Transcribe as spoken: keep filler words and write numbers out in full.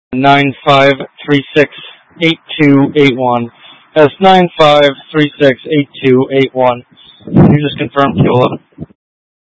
nine five three six eight two eight one. That's nine five three six eight two eight one. You just confirmed Q eleven.